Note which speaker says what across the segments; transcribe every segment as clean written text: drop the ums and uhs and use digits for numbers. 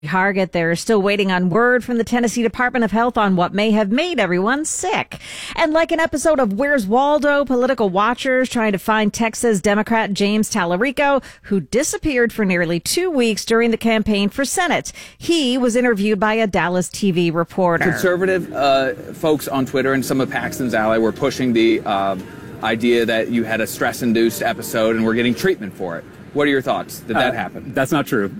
Speaker 1: Target, they're still waiting on word from the Tennessee Department of Health on what may have made everyone sick. And like an episode of Where's Waldo, political watchers trying to find Texas Democrat James Tallarico, who disappeared for nearly 2 weeks during the campaign for Senate. He was interviewed by a Dallas TV reporter.
Speaker 2: Conservative folks on Twitter and some of Paxton's ally were pushing the idea that you had a stress-induced episode and were getting treatment for it. What are your thoughts? Did that happen?
Speaker 3: That's not true.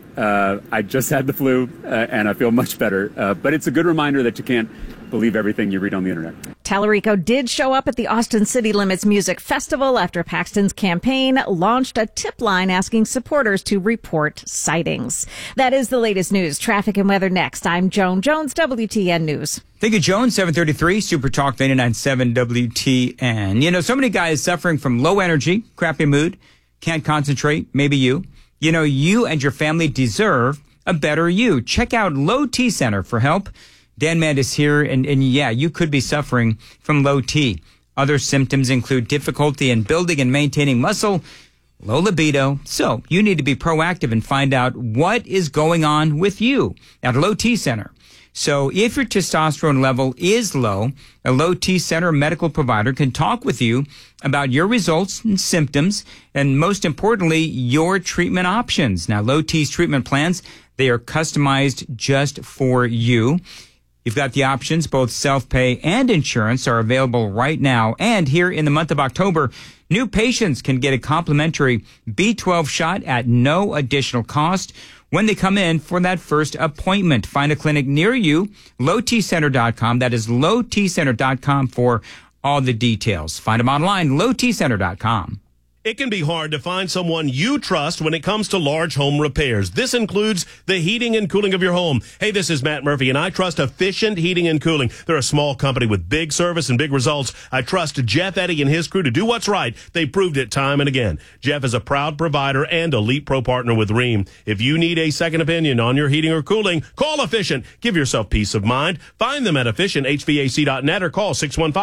Speaker 3: I just had the flu, and I feel much better. But it's a good reminder that you can't believe everything you read on the internet.
Speaker 1: Tallarico did show up at the Austin City Limits Music Festival after Paxton's campaign launched a tip line asking supporters to report sightings. That is the latest news. Traffic and weather next. I'm Joan Jones, WTN News.
Speaker 4: Thank you, Joan. 733, Super Talk 99.7 WTN. You know, so many guys suffering from low energy, crappy mood, can't concentrate, maybe you. You know, you and your family deserve a better you. Check out Low T Center for help. Dan Mandis here, and yeah, you could be suffering from low T. Other symptoms include difficulty in building and maintaining muscle, low libido. So you need to be proactive and find out what is going on with you at Low T Center. So if your testosterone level is low, a Low T Center medical provider can talk with you about your results and symptoms, and most importantly, your treatment options. Now, Low T's treatment plans, they are customized just for you. You've got the options, both self-pay and insurance are available right now. And here in the month of October, new patients can get a complimentary B12 shot at no additional cost when they come in for that first appointment. Find a clinic near you, lowtcenter.com. That is lowtcenter.com for all the details. Find them online, lowtcenter.com.
Speaker 5: It can be hard to find someone you trust when it comes to large home repairs. This includes the heating and cooling of your home. Hey, this is Matt Murphy, and I trust Efficient Heating and Cooling. They're a small company with big service and big results. I trust Jeff Eddy and his crew to do what's right. They proved it time and again. Jeff is a proud provider and Elite Pro partner with Rheem. If you need a second opinion on your heating or cooling, call Efficient. Give yourself peace of mind. Find them at efficienthvac.net or call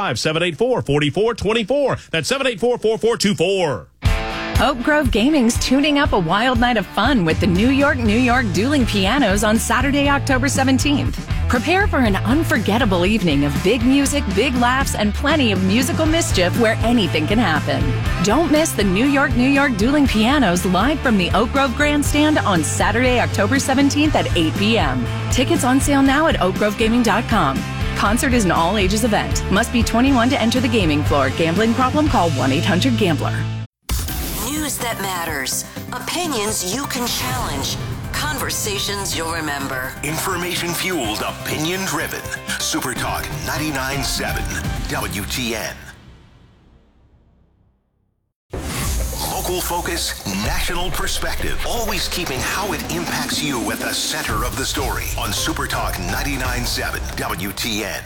Speaker 5: 615-784-4424. That's 784-4424.
Speaker 6: Oak Grove Gaming's tuning up a wild night of fun with the New York dueling pianos on Saturday, October 17th. Prepare for an unforgettable evening of big music, big laughs, and plenty of musical mischief where anything can happen. Don't miss the New York dueling pianos live from the Oak Grove Grandstand on Saturday, October 17th at 8 p.m. Tickets on sale now at oakgrovegaming.com. Concert is an all-ages event. Must be 21 to enter the gaming floor. Gambling problem? Call 1-800-GAMBLER.
Speaker 7: News that matters. Opinions you can challenge. Conversations you'll remember.
Speaker 8: Information-fueled, opinion-driven. Super Talk 99.7 WTN. Local focus, national perspective. Always keeping how it impacts you at the center of the story on Super Talk 99.7 WTN.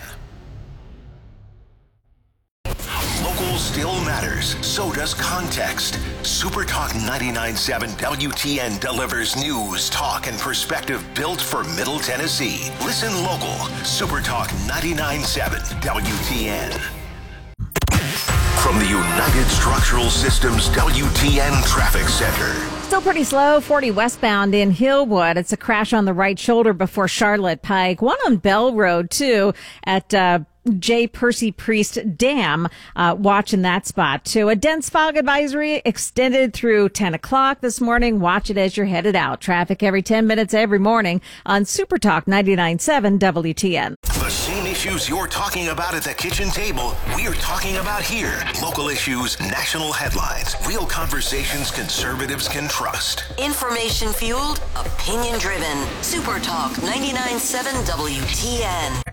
Speaker 8: Local still matters, so does context. Super Talk 99.7 WTN delivers news, talk, and perspective built for Middle Tennessee. Listen local. Super Talk 99.7 WTN. From the United Structural Systems WTN Traffic Center.
Speaker 1: Still pretty slow, 40 westbound in Hillwood. It's a crash on the right shoulder before Charlotte Pike. One on Bell Road, too, at J. Percy Priest Dam, watching that spot, too. A dense fog advisory extended through 10 o'clock this morning. Watch it as you're headed out. Traffic every 10 minutes every morning on Super Talk 99.7 WTN.
Speaker 8: The same issues you're talking about at the kitchen table, we're talking about here. Local issues, national headlines, real conversations conservatives can trust.
Speaker 7: Information-fueled, opinion-driven. Super Talk 99.7 WTN.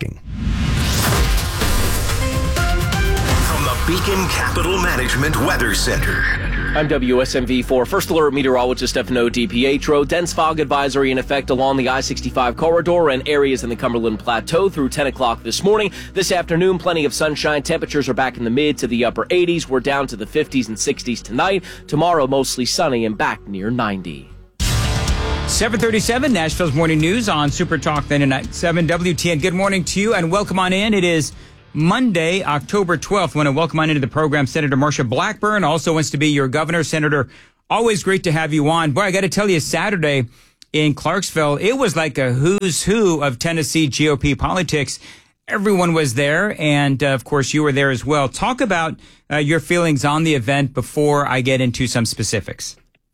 Speaker 8: From the Beacon Capital Management Weather Center.
Speaker 9: I'm WSMV4 First Alert Meteorologist Stefano DiPietro. Dense fog advisory in effect along the I-65 corridor and areas in the Cumberland Plateau through 10 o'clock this morning. This afternoon, plenty of sunshine. Temperatures are back in the mid to the upper 80s. We're down to the 50s and 60s tonight. Tomorrow, mostly sunny and back near 90.
Speaker 4: 737, Nashville's Morning News on Super Talk 99.7 WTN. Good morning to you and welcome on in. It is Monday, October 12th. I want to welcome on into the program Senator Marsha Blackburn, also wants to be your governor. Senator, always great to have you on. Boy, I got to tell you, Saturday, in Clarksville, it was like a who's who of Tennessee GOP politics. Everyone was there, and of course, you were there as well. Talk about your feelings on the event before I get into some specifics.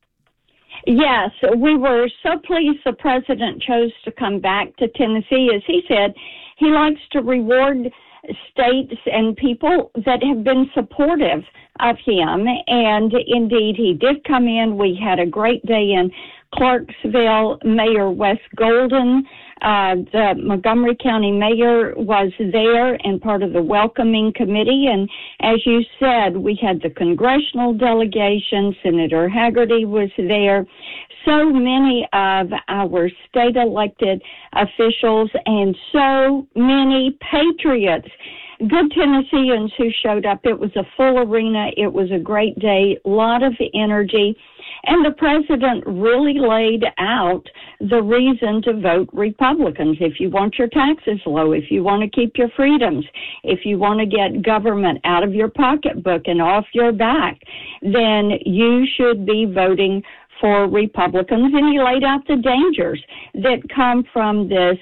Speaker 10: Yes, we were so pleased the president chose to come back to Tennessee. As he said, he likes to reward states and people that have been supportive of him, and indeed he did come in. We had a great day in Clarksville. Mayor Wes Golden, the Montgomery County mayor, was there and part of the welcoming committee. And as you said, we had the congressional delegation. Senator Haggerty was there. So many of our state elected officials and so many patriots, good Tennesseans who showed up. It was a full arena. It was a great day, a lot of energy. And the president really laid out the reason to vote Republicans. If you want your taxes low, if you want to keep your freedoms, if you want to get government out of your pocketbook and off your back, then you should be voting for Republicans. And he laid out the dangers that come from this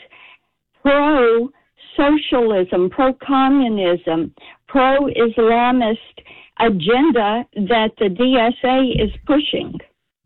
Speaker 10: pro-socialism, pro-communism, pro-Islamist agenda that the DSA is pushing.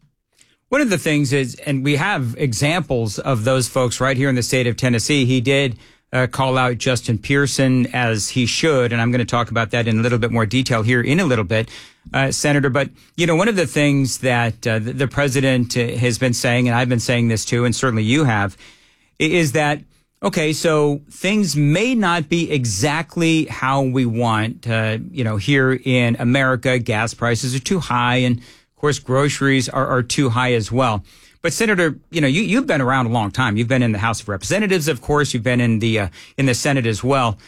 Speaker 4: One of the things is, and we have examples of those folks right here in the state of Tennessee. He did call out Justin Pearson, as he should, and I'm going to talk about that in a little bit more detail here in a little bit, Senator. But, you know, one of the things that the president has been saying, and I've been saying this too, and certainly you have, is that, okay, so things may not be exactly how we want, here in America. Gas prices are too high, and of course, groceries are too high as well. But Senator, you've been around a long time. You've been in the House of Representatives, of course. You've been in the Senate as well.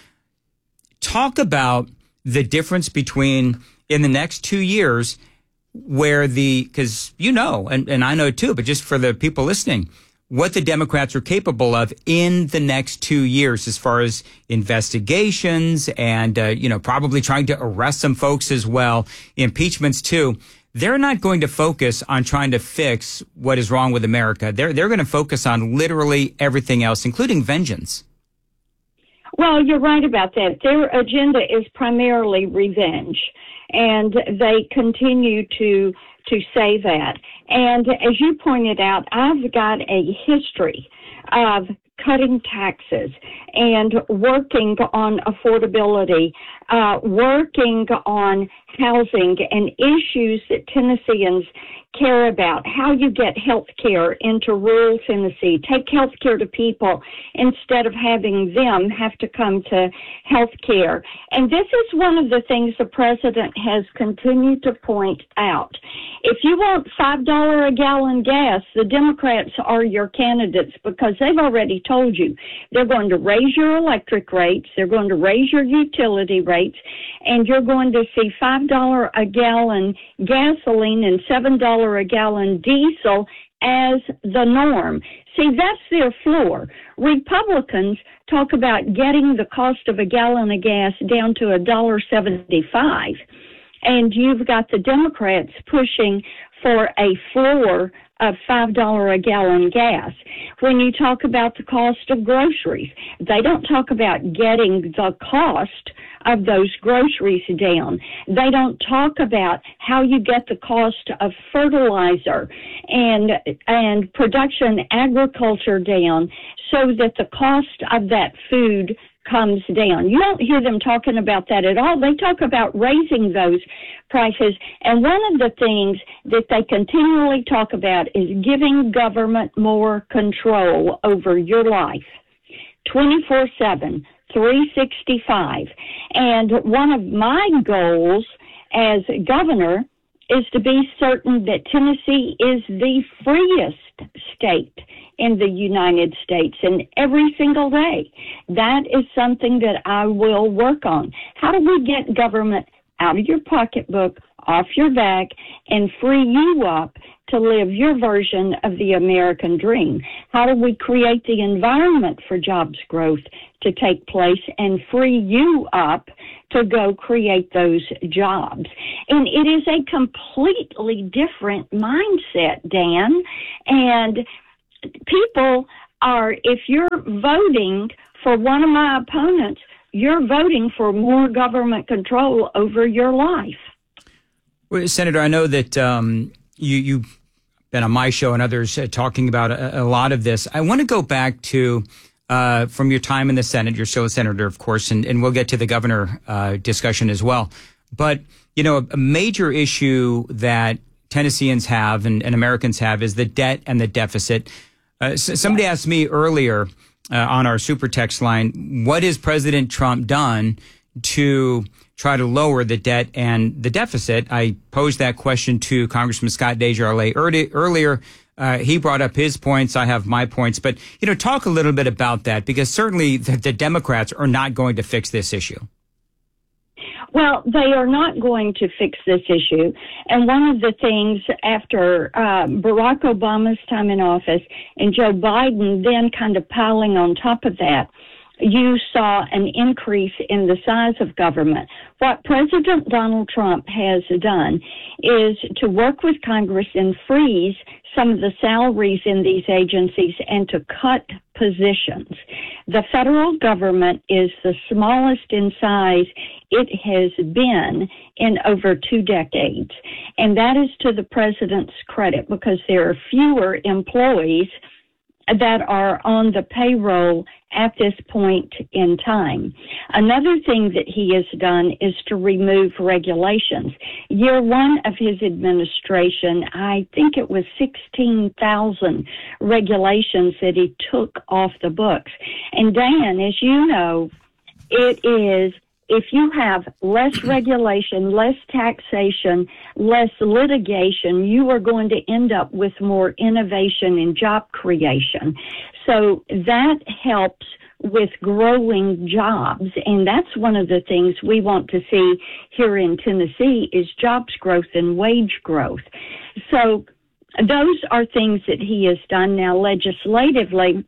Speaker 4: Talk about the difference between in the next 2 years where because and I know too, but just for the people listening, what the Democrats are capable of in the next 2 years as far as investigations and, probably trying to arrest some folks as well, impeachments too. They're not going to focus on trying to fix what is wrong with America. They're going to focus on literally everything else, including vengeance.
Speaker 10: Well, you're right about that. Their agenda is primarily revenge, and they continue to say that. And as you pointed out, I've got a history of cutting taxes and working on affordability, working on housing and issues that Tennesseans care about, how you get health care into rural Tennessee, take health care to people instead of having them have to come to health care. And this is one of the things the president has continued to point out. If you want $5 a gallon gas, the Democrats are your candidates because they've already told you they're going to raise your electric rates, they're going to raise your utility rates, and you're going to see $5 a gallon gasoline and $7 a gallon diesel as the norm. See, that's their floor. Republicans talk about getting the cost of a gallon of gas down to $1.75. And you've got the Democrats pushing for a floor of $5 a gallon gas. When you talk about the cost of groceries, they don't talk about getting the cost of those groceries down. They don't talk about how you get the cost of fertilizer and production agriculture down so that the cost of that food comes down. You don't hear them talking about that at all. They talk about raising those prices. And one of the things that they continually talk about is giving government more control over your life, 24/7, 365. And one of my goals as governor is to be certain that Tennessee is the freest state in the United States, and every single day. That is something that I will work on. How do we get government out of your pocketbook, off your back, and free you up to live your version of the American dream? How do we create the environment for jobs growth to take place and free you up to go create those jobs? And it is a completely different mindset, Dan. And people are, if you're voting for one of my opponents, you're voting for more government control over your life.
Speaker 4: Well, Senator, I know that you've been on my show and others talking about a lot of this. I want to go back to from your time in the Senate. You're still a senator, of course, and we'll get to the governor discussion as well. But, you know, a major issue that Tennesseans have and Americans have is the debt and the deficit. Somebody asked me earlier on our super text line, what has President Trump done to try to lower the debt and the deficit? I posed that question to Congressman Scott DesJarlais earlier. He brought up his points. I have my points. But, you know, talk a little bit about that, because certainly the Democrats are not going to fix this issue.
Speaker 10: Well, they are not going to fix this issue. And one of the things after Barack Obama's time in office and Joe Biden then kind of piling on top of that, you saw an increase in the size of government. What President Donald Trump has done is to work with Congress and freeze some of the salaries in these agencies and to cut positions. The federal government is the smallest in size it has been in over 2 decades. And that is to the president's credit, because there are fewer employees that are on the payroll at this point in time. Another thing that he has done is to remove regulations. Year one of his administration, I think it was 16,000 regulations that he took off the books. And Dan, as you know, it is, if you have less regulation, less taxation, less litigation, you are going to end up with more innovation and job creation. So that helps with growing jobs. And that's one of the things we want to see here in Tennessee is jobs growth and wage growth. So those are things that he has done. Now, legislatively,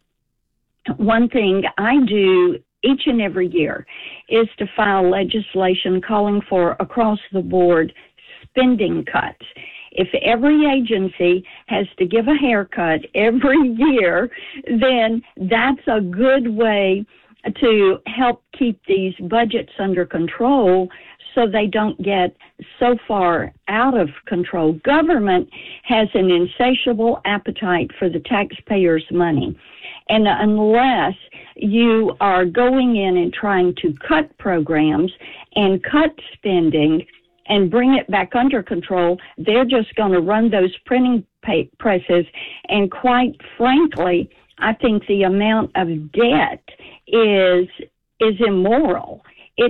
Speaker 10: one thing I do each and every year is to file legislation calling for across-the-board spending cuts. If every agency has to give a haircut every year, then that's a good way to help keep these budgets under control so they don't get so far out of control. Government has an insatiable appetite for the taxpayers' money. And unless you are going in and trying to cut programs and cut spending and bring it back under control, they're just going to run those printing presses. And quite frankly, I think the amount of debt is immoral.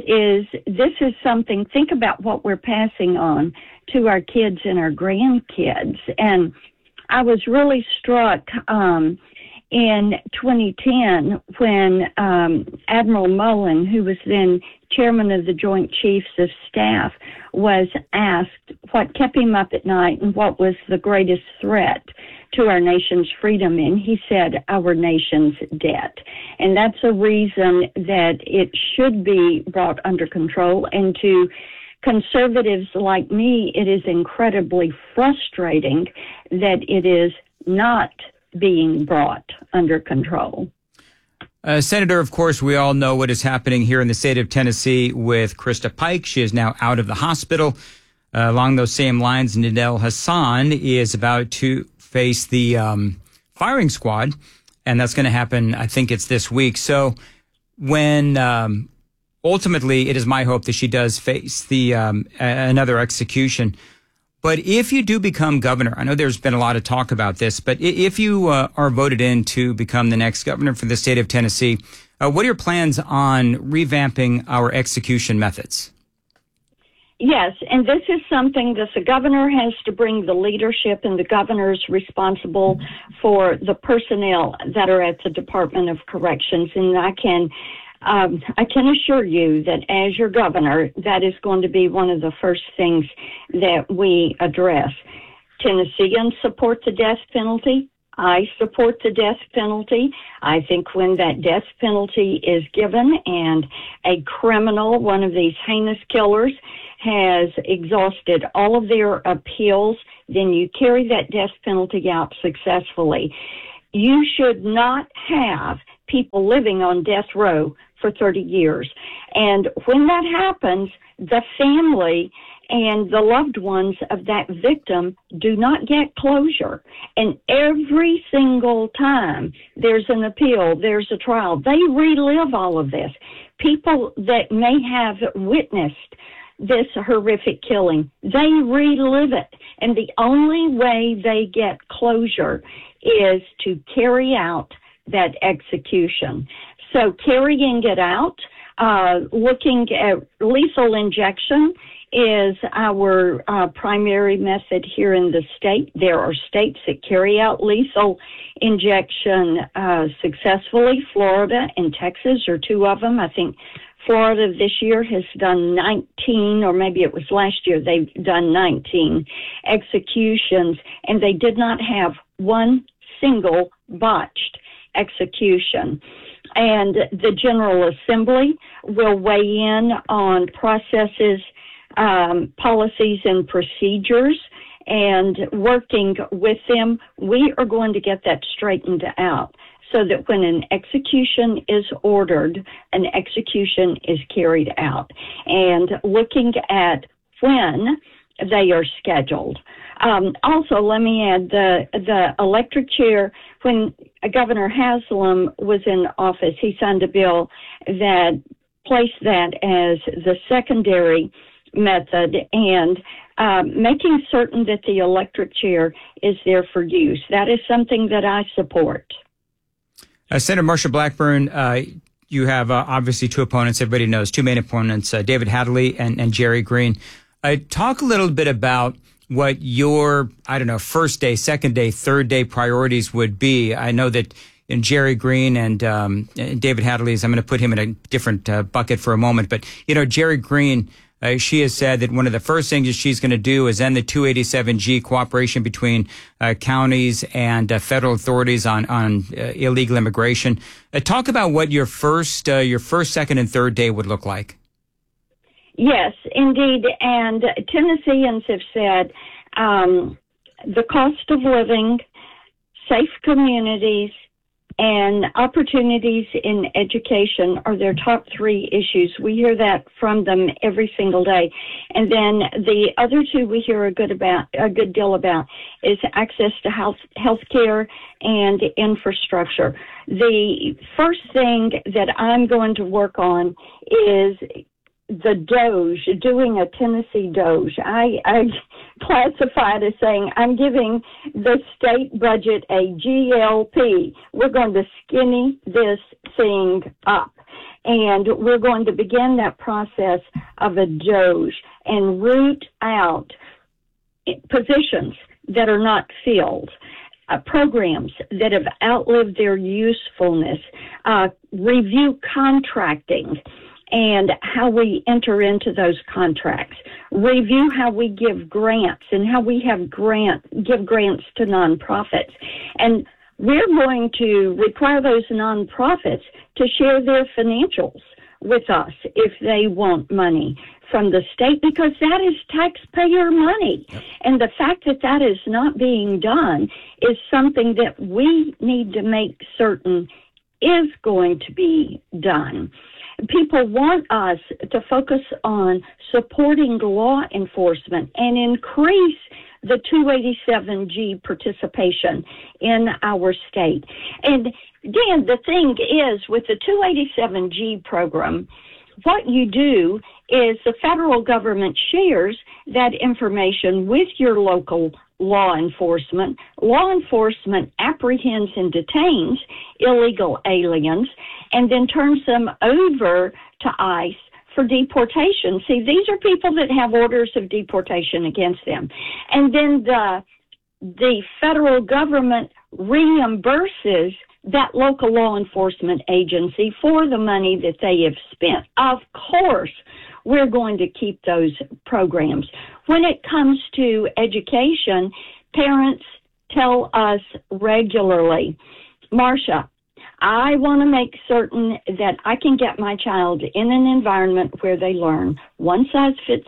Speaker 10: This is something, think about what we're passing on to our kids and our grandkids. And I was really struck in 2010 when Admiral Mullen, who was then chairman of the Joint Chiefs of Staff, was asked what kept him up at night and what was the greatest threat to our nation's freedom. And he said, our nation's debt. And that's a reason that it should be brought under control. And to conservatives like me, it is incredibly frustrating that it is not being brought under control.
Speaker 4: Senator, of course, we all know what is happening here in the state of Tennessee with Krista Pike. She is now out of the hospital. Along those same lines, Nidal Hasan is about to face the firing squad, and that's going to happen, I think it's this week. So when ultimately it is my hope that she does face the another execution. But if you do become governor, I know there's been a lot of talk about this, but if you are voted in to become the next governor for the state of Tennessee, what are your plans on revamping our execution methods?
Speaker 10: Yes, and this is something that the governor has to bring the leadership, and the governor's responsible for the personnel that are at the Department of Corrections. And I can assure you that as your governor, that is going to be one of the first things that we address. Tennesseans support the death penalty. I support the death penalty. I think when that death penalty is given and a criminal, one of these heinous killers, has exhausted all of their appeals, then you carry that death penalty out successfully. You should not have people living on death row for 30 years. And when that happens, the family and the loved ones of that victim do not get closure. And every single time there's an appeal, there's a trial, they relive all of this. People that may have witnessed this horrific killing, they relive it. And the only way they get closure is to carry out that execution. So carrying it out, looking at lethal injection is our primary method here in the state. There are states that carry out lethal injection successfully. Florida and Texas are two of them. I think Florida this year has done 19, or maybe it was last year, they've done 19 executions, and they did not have one single botched execution. And the General Assembly will weigh in on processes, policies, and procedures, and working with them, we are going to get that straightened out so that when an execution is ordered, an execution is carried out. And looking at when they are scheduled. Also, let me add the electric chair. When Governor Haslam was in office, he signed a bill that placed that as the secondary method and making certain that the electric chair is there for use. That is something that I support.
Speaker 4: Senator Marsha Blackburn, you have obviously two opponents. Everybody knows two main opponents, David Hadley and Jerry Green. Talk a little bit about what your, first day, second day, third day priorities would be. I know that Jerry Green and David Hadley's, I'm going to put him in a different bucket for a moment, but, Jerry Green, she has said that one of the first things that she's going to do is end the 287G cooperation between counties and federal authorities on illegal immigration. Talk about what your first, second, and third day would look like.
Speaker 10: Yes, indeed. And Tennesseans have said the cost of living, safe communities, and opportunities in education are their top three issues. We hear that from them every single day. And then the other two we hear a good deal about is access to health care and infrastructure. The first thing that I'm going to work on is the Doge, doing a Tennessee Doge. I classify it as saying I'm giving the state budget a GLP. We're going to skinny this thing up. And we're going to begin that process of a Doge and root out positions that are not filled. Programs that have outlived their usefulness, review contracting and how we enter into those contracts, review how we give grants and how we have give grants to nonprofits. And we're going to require those nonprofits to share their financials with us if they want money from the state, because that is taxpayer money. Yep. And the fact that that is not being done is something that we need to make certain is going to be done. People want us to focus on supporting law enforcement and increase the 287G participation in our state. And Dan, the thing is, with the 287G program, what you do is the federal government shares that information with your local law enforcement. Law enforcement apprehends and detains illegal aliens and then turns them over to ICE for deportation. See, these are people that have orders of deportation against them. And then the federal government reimburses that local law enforcement agency for the money that they have spent. Of course, we're going to keep those programs. When it comes to education, parents tell us regularly, Marsha, I want to make certain that I can get my child in an environment where they learn. One size fits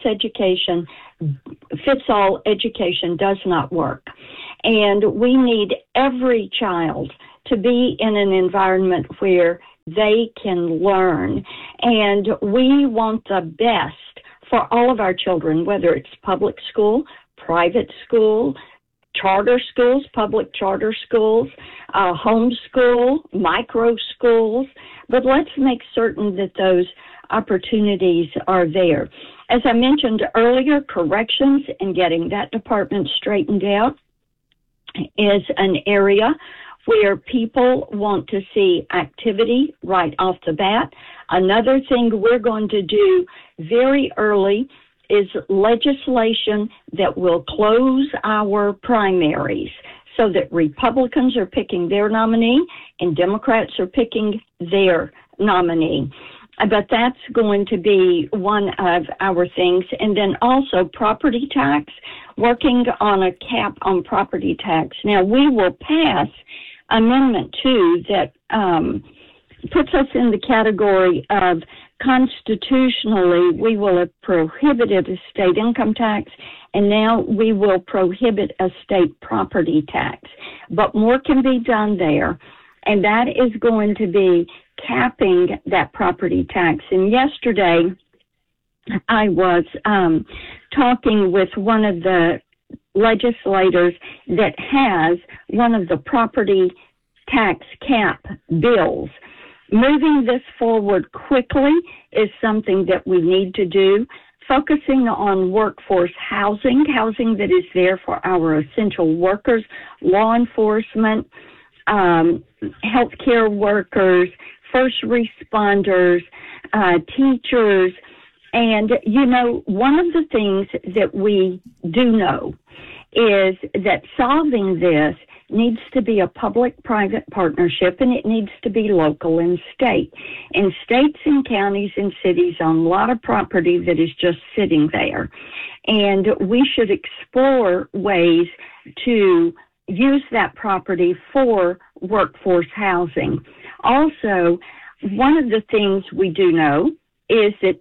Speaker 10: all education does not work. And we need every child to be in an environment where they can learn. And we want the best for all of our children, whether it's public school, private school, charter schools, public charter schools, homeschool, micro schools. But let's make certain that those opportunities are there. As I mentioned earlier, corrections and getting that department straightened out is an area where people want to see activity right off the bat. Another thing we're going to do very early is legislation that will close our primaries so that Republicans are picking their nominee and Democrats are picking their nominee. But that's going to be one of our things. And then also property tax, working on a cap on property tax. Now, we will pass Amendment 2 that puts us in the category of constitutionally we will have prohibited a state income tax, and now we will prohibit a state property tax. But more can be done there, and that is going to be capping that property tax. And yesterday I was talking with one of the legislators that has one of the property tax cap bills. Moving this forward quickly is something that we need to do. Focusing on workforce housing that is there for our essential workers, law enforcement, healthcare workers, first responders, teachers. And, you know, one of the things that we do know is that solving this needs to be a public-private partnership, and it needs to be local and state. And states and counties and cities own a lot of property that is just sitting there. And we should explore ways to use that property for workforce housing. Also, one of the things we do know is that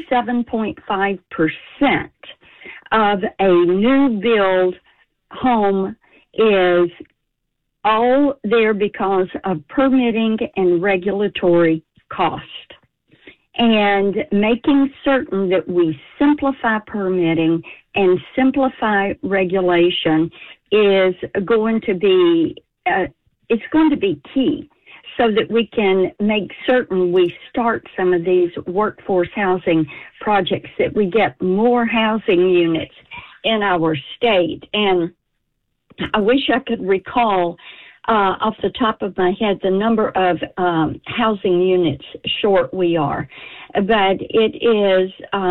Speaker 10: 27.5% of a new build home is all there because of permitting and regulatory cost. And making certain that we simplify permitting and simplify regulation is going to be key, so that we can make certain we start some of these workforce housing projects, that we get more housing units in our state. And I wish I could recall off the top of my head the number of housing units short we are. But it is,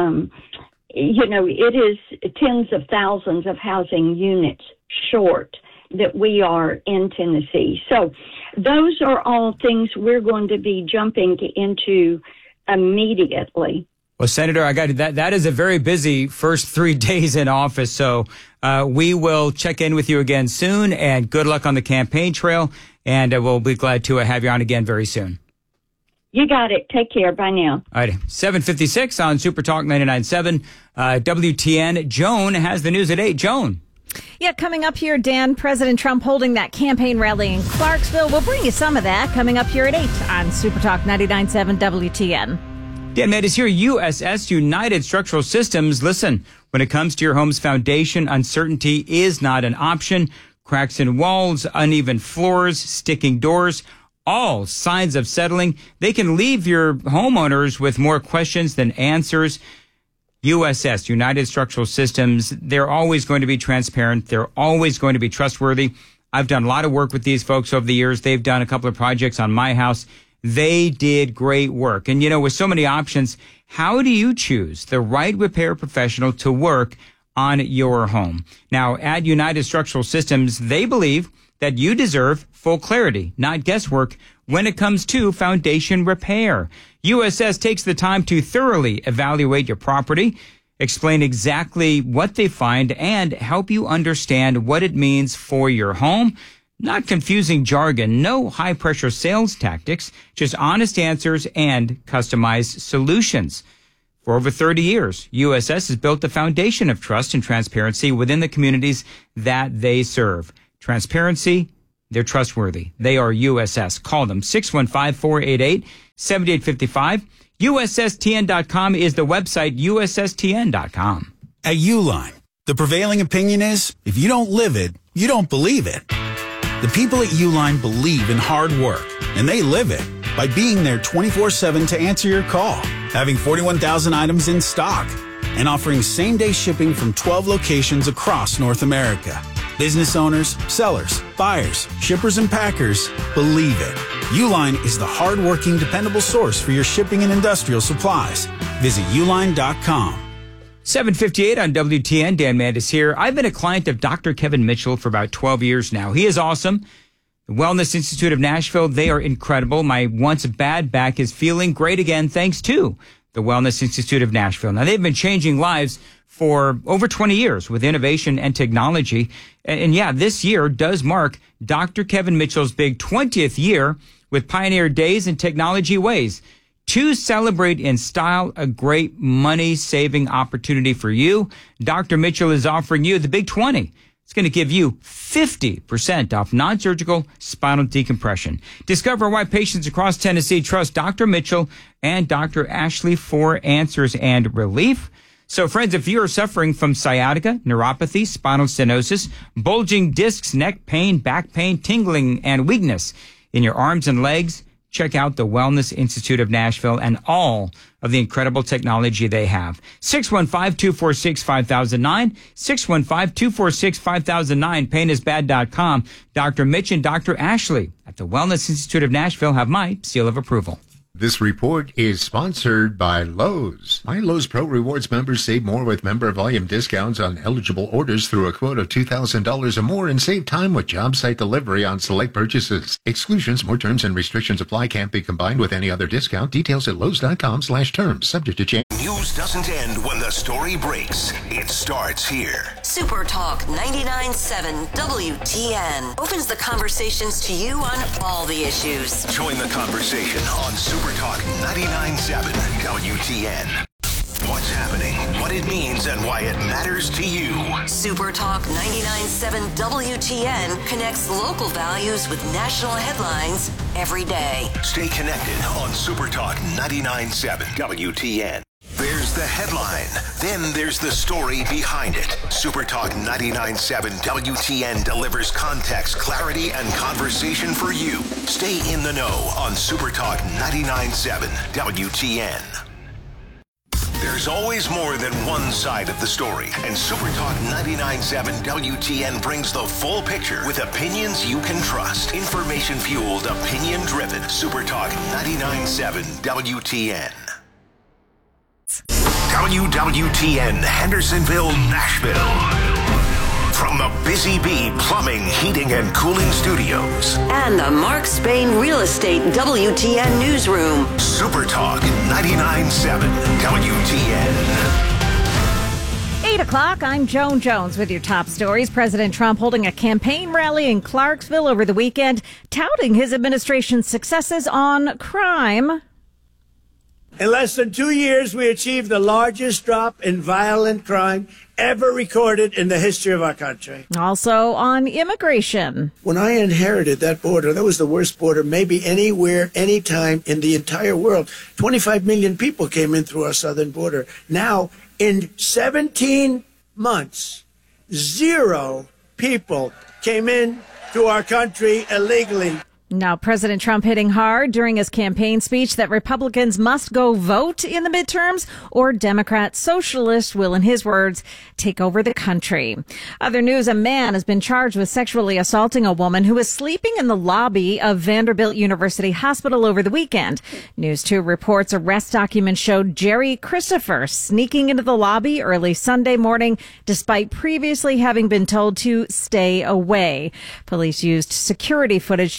Speaker 10: it is tens of thousands of housing units short that we are in Tennessee. So those are all things we're going to be jumping into immediately.
Speaker 4: Well, Senator, I got that. That is a very busy first 3 days in office. So we will check in with you again soon, and good luck on the campaign trail. And we'll be glad to have you on again very soon.
Speaker 10: You got it. Take care. Bye now.
Speaker 4: All right. 7:56 on Super Talk 99.7 WTN. Joan has the news at 8. Joan.
Speaker 1: Yeah, coming up here, Dan, President Trump holding that campaign rally in Clarksville. We'll bring you some of that coming up here at 8 on Super Talk 99.7 WTN.
Speaker 4: Dan Meadows here, USS United Structural Systems. Listen, when it comes to your home's foundation, uncertainty is not an option. Cracks in walls, uneven floors, sticking doors, all signs of settling. They can leave your homeowners with more questions than answers. USS, United Structural Systems, they're always going to be transparent. They're always going to be trustworthy. I've done a lot of work with these folks over the years. They've done a couple of projects on my house. They did great work. And, you know, with so many options, how do you choose the right repair professional to work on your home? Now, at United Structural Systems, they believe that you deserve full clarity, not guesswork, when it comes to foundation repair. USS takes the time to thoroughly evaluate your property, explain exactly what they find, and help you understand what it means for your home. Not confusing jargon, no high-pressure sales tactics, just honest answers and customized solutions. For over 30 years, USS has built the foundation of trust and transparency within the communities that they serve. Transparency, They're trustworthy. They are USS. Call them 615-488-7855. USSTN.com is the website, USSTN.com.
Speaker 11: At Uline, the prevailing opinion is, if you don't live it, you don't believe it. The people at Uline believe in hard work, and they live it by being there 24/7 to answer your call, having 41,000 items in stock, and offering same-day shipping from 12 locations across North America. Business owners, sellers, buyers, shippers, and packers believe it. Uline is the hard-working, dependable source for your shipping and industrial supplies. Visit uline.com.
Speaker 4: 7:58 on WTN. Dan Mandis here. I've been a client of Dr. Kevin Mitchell for about 12 years now. He is awesome. The Wellness Institute of Nashville, they are incredible. My once bad back is feeling great again thanks to the Wellness Institute of Nashville. Now, they've been changing lives for over 20 years with innovation and technology. And yeah, this year does mark Dr. Kevin Mitchell's big 20th year with Pioneer Days and Technology Ways. To celebrate in style, a great money-saving opportunity for you. Dr. Mitchell is offering you the Big 20. It's going to give you 50% off non-surgical spinal decompression. Discover why patients across Tennessee trust Dr. Mitchell and Dr. Ashley for answers and relief. So, friends, if you are suffering from sciatica, neuropathy, spinal stenosis, bulging discs, neck pain, back pain, tingling, and weakness in your arms and legs, check out the Wellness Institute of Nashville and all of the incredible technology they have. 615-246-5009, 615-246-5009, painisbad.com. Dr. Mitch and Dr. Ashley at the Wellness Institute of Nashville have my seal of approval.
Speaker 12: This report is sponsored by Lowe's. My Lowe's Pro Rewards members save more with member volume discounts on eligible orders through a quote of $2,000 or more and save time with job site delivery on select purchases. Exclusions, more terms and restrictions apply. Can't be combined with any other discount. Details at Lowe's.com/terms. Subject to change.
Speaker 8: News doesn't end when the story breaks. It starts here.
Speaker 7: Super Talk 99.7 WTN opens the conversations to you on all the issues.
Speaker 8: Join the conversation on Super Talk 99.7 WTN. What's happening, what it means, and why it matters to you.
Speaker 7: Super Talk 99.7 WTN connects local values with national headlines every day.
Speaker 8: Stay connected on Super Talk 99.7 WTN. There's the headline. Then there's the story behind it. Super Talk 99.7 WTN delivers context, clarity, and conversation for you. Stay in the know on Super Talk 99.7 WTN. There's always more than one side of the story, and Super Talk 99.7 WTN brings the full picture with opinions you can trust. Information-fueled, opinion-driven. Super Talk 99.7 WTN. WWTN Hendersonville, Nashville. From the Busy Bee Plumbing, Heating, and Cooling Studios.
Speaker 7: And the Mark Spain Real Estate WTN Newsroom.
Speaker 8: Super Talk 99.7 WTN.
Speaker 1: 8 o'clock, I'm Joan Jones with your top stories. President Trump holding a campaign rally in Clarksville over the weekend, touting his administration's successes on crime.
Speaker 13: In less than 2 years, we achieved the largest drop in violent crime ever recorded in the history of our country.
Speaker 1: Also on immigration.
Speaker 13: When I inherited that border, that was the worst border maybe anywhere, anytime in the entire world. 25 million people came in through our southern border. Now, in 17 months, 0 people came in to our country illegally.
Speaker 1: Now, President Trump hitting hard during his campaign speech that Republicans must go vote in the midterms or Democrat socialists will, in his words, take over the country. Other news, a man has been charged with sexually assaulting a woman who was sleeping in the lobby of Vanderbilt University Hospital over the weekend. News 2 reports arrest documents showed Jerry Christopher sneaking into the lobby early Sunday morning despite previously having been told to stay away. Police used security footage to confirm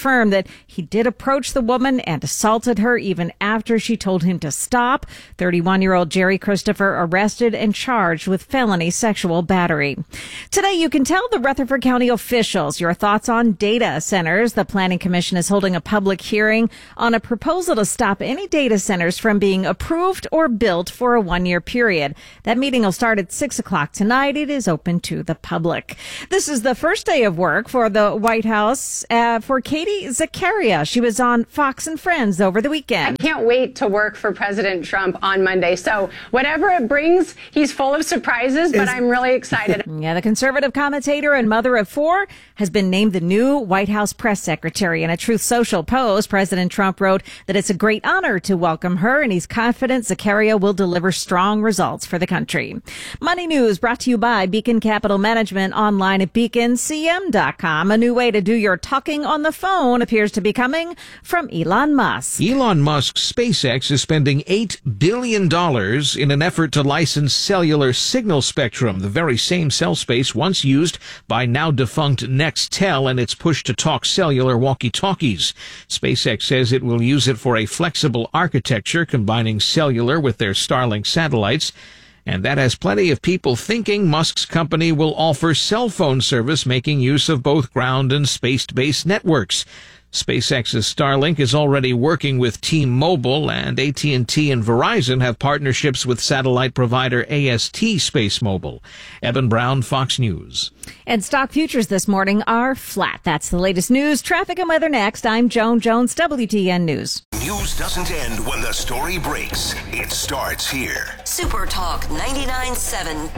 Speaker 1: confirmed that he did approach the woman and assaulted her even after she told him to stop. 31-year-old Jerry Christopher arrested and charged with felony sexual battery. Today, you can tell the Rutherford County officials your thoughts on data centers. The Planning Commission is holding a public hearing on a proposal to stop any data centers from being approved or built for a one-year period. That meeting will start at 6 o'clock tonight. It is open to the public. This is the first day of work for the White House for Katie Zakaria. She was on Fox and Friends over the weekend.
Speaker 14: I can't wait to work for President Trump on Monday. So whatever it brings, he's full of surprises, but I'm really excited.
Speaker 1: Yeah, the conservative commentator and mother of four has been named the new White House press secretary. In a Truth Social post, President Trump wrote that it's a great honor to welcome her, and he's confident Zakaria will deliver strong results for the country. Money News brought to you by Beacon Capital Management, online at beaconcm.com. A new way to do your talking on the phone appears to be coming from Elon Musk.
Speaker 15: Elon Musk's SpaceX is spending $8 billion in an effort to license cellular signal spectrum, the very same cell space once used by now defunct Nextel and its push-to-talk cellular walkie-talkies. SpaceX says it will use it for a flexible architecture combining cellular with their Starlink satellites. And that has plenty of people thinking Musk's company will offer cell phone service making use of both ground and space-based networks. SpaceX's Starlink is already working with T-Mobile, and AT&T and Verizon have partnerships with satellite provider AST SpaceMobile. Evan Brown, Fox News.
Speaker 1: And stock futures this morning are flat. That's the latest news. Traffic and weather next. I'm Joan Jones, WTN News.
Speaker 8: News doesn't end when the story breaks. It starts here.
Speaker 7: Super Talk 99.7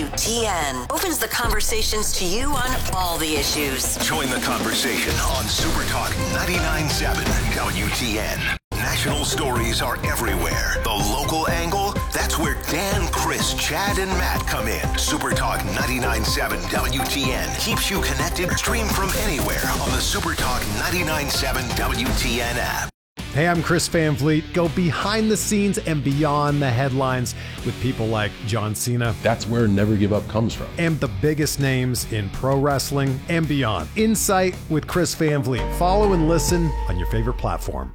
Speaker 7: WTN opens the conversations to you on all the issues.
Speaker 8: Join the conversation on Super Talk 99.7 WTN. National stories are everywhere. The local angle, that's where Dan, Chris, Chad, and Matt come in. Super Talk 99.7 WTN keeps you connected. Stream from anywhere on the Super Talk 99.7 WTN app.
Speaker 16: Hey, I'm Chris Van Vliet. Go behind the scenes and beyond the headlines with people like John Cena.
Speaker 17: That's where Never Give Up comes from.
Speaker 16: And the biggest names in pro wrestling and beyond. Insight with Chris Van Vliet. Follow and listen on your favorite platform.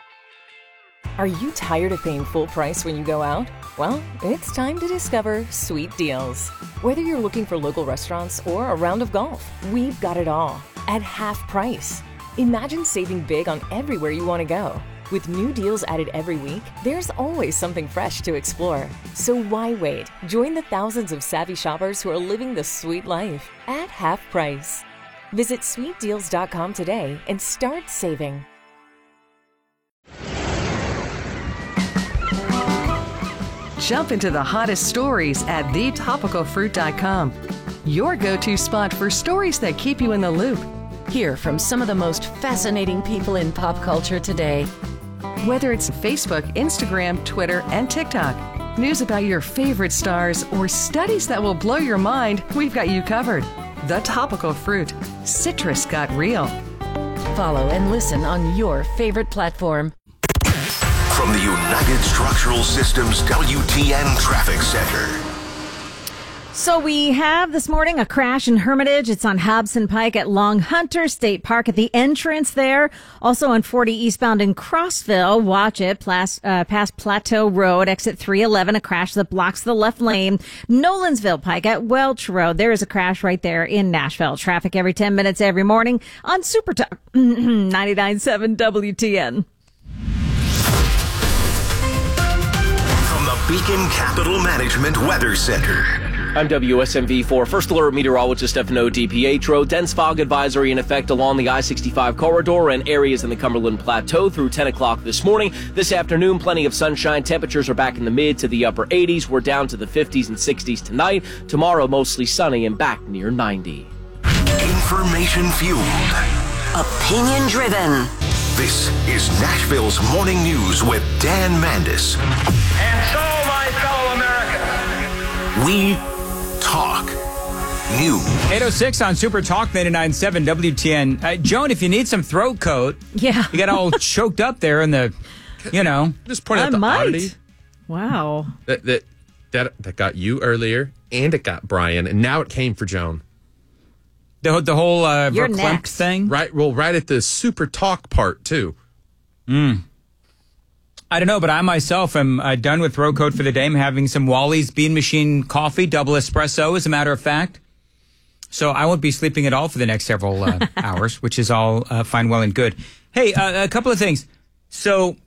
Speaker 6: Are you tired of paying full price when you go out? Well, it's time to discover Sweet Deals. Whether you're looking for local restaurants or a round of golf, we've got it all at half price. Imagine saving big on everywhere you want to go. With new deals added every week, there's always something fresh to explore. So why wait? Join the thousands of savvy shoppers who are living the sweet life at half price. Visit sweetdeals.com today and start saving.
Speaker 18: Jump into the hottest stories at thetopicalfruit.com. Your go-to spot for stories that keep you in the loop. Hear from some of the most fascinating people in pop culture today. Whether it's Facebook, Instagram, Twitter, and TikTok, news about your favorite stars, or studies that will blow your mind, we've got you covered. The Topical Fruit. Citrus got real.
Speaker 6: Follow and listen on your favorite platform.
Speaker 8: From the United Structural Systems WTN Traffic Center.
Speaker 1: So we have this morning a crash in Hermitage. It's on Hobson Pike at Long Hunter State Park at the entrance there. Also on 40 eastbound in Crossville. Watch it. Past Plateau Road, exit 311, a crash that blocks the left lane. Nolensville Pike at Welch Road. There is a crash right there in Nashville. Traffic every 10 minutes every morning on Super Talk 99.7 WTN.
Speaker 8: From the Beacon Capital Management Weather Center.
Speaker 9: I'm WSMV4 First Alert Meteorologist Stefano DiPietro. Dense fog advisory in effect along the I-65 corridor and areas in the Cumberland Plateau through 10 o'clock this morning. This afternoon, plenty of sunshine. Temperatures are back in the mid to the upper 80s. We're down to the 50s and 60s tonight. Tomorrow, mostly sunny and back near 90.
Speaker 8: Information fueled.
Speaker 7: Opinion driven.
Speaker 8: This is Nashville's Morning News with Dan Mandis.
Speaker 19: And so, my fellow Americans,
Speaker 8: we talk news.
Speaker 4: 8:06 on Super Talk 99.7 WTN. Joan, if you need some throat coat,
Speaker 1: yeah,
Speaker 4: you got all choked up there in the,
Speaker 20: Just point out the oddity.
Speaker 1: Wow.
Speaker 20: That got you earlier, and it got Brian, and now it came for Joan.
Speaker 4: The whole
Speaker 1: You're
Speaker 4: verklempt
Speaker 1: next.
Speaker 4: thing?
Speaker 20: Right. Well, right at the super talk part, too.
Speaker 4: I don't know, but I myself am done with throat coat for the day. I'm having some Wally's Bean Machine coffee, double espresso, as a matter of fact. So I won't be sleeping at all for the next several hours, which is all fine, well, and good. Hey, a couple of things. So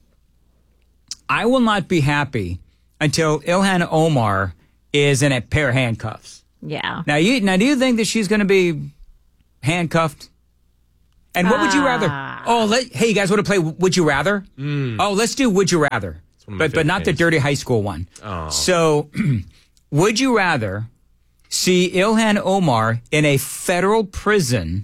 Speaker 4: I will not be happy until Ilhan Omar is in a pair of handcuffs.
Speaker 1: Yeah.
Speaker 4: Now, do you think that she's going to be handcuffed? And what would you rather? Hey, you guys want to play Would You Rather? Oh, let's do Would You Rather, but not the dirty high school one.
Speaker 20: Oh.
Speaker 4: So, would you rather see Ilhan Omar in a federal prison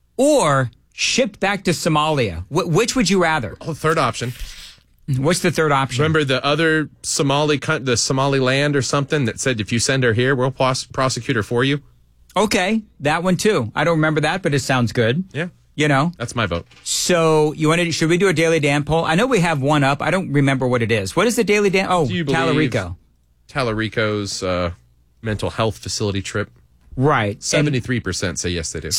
Speaker 4: or shipped back to Somalia? Which would you rather?
Speaker 20: Oh, third option.
Speaker 4: What's the third option?
Speaker 20: Remember the other the Somaliland or something that said if you send her here, we'll prosecute her for you?
Speaker 4: Okay, that one too. I don't remember that, but it sounds good.
Speaker 20: Yeah.
Speaker 4: You know?
Speaker 20: That's my vote.
Speaker 4: So, should we do a Daily Dan poll? I know we have one up. I don't remember what it is. What is the Daily Dan? Oh, Tallarico.
Speaker 20: Tallarico's mental health facility trip.
Speaker 4: Right.
Speaker 20: 73% say yes, they do.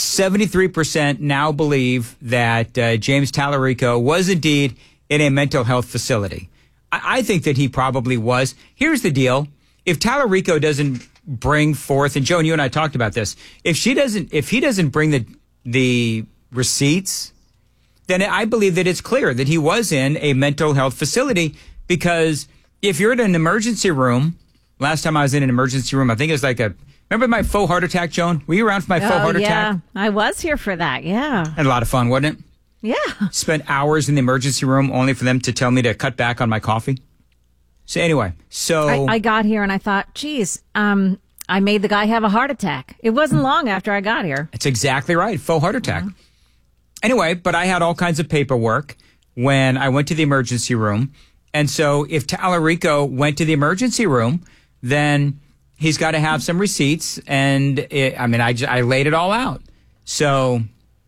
Speaker 4: 73% now believe that James Tallarico was indeed in a mental health facility. I think that he probably was. Here's the deal. If Tallarico doesn't bring forth, and Joan, you and I talked about this, if he doesn't bring the receipts, then I believe that it's clear that he was in a mental health facility, because if you're in an emergency room, last time I was in an emergency room, I think it was remember my faux heart attack, Joan? Were you around for my faux heart attack?
Speaker 1: Yeah, I was here for that, yeah.
Speaker 4: Had a lot of fun, wasn't it?
Speaker 1: Yeah.
Speaker 4: Spent hours in the emergency room only for them to tell me to cut back on my coffee. So anyway,
Speaker 1: I got here and I thought, geez, I made the guy have a heart attack. It wasn't long after I got here.
Speaker 4: That's exactly right. Faux heart attack. Mm-hmm. Anyway, but I had all kinds of paperwork when I went to the emergency room. And so if Tallarico went to the emergency room, then he's got to have some receipts. And I laid it all out. So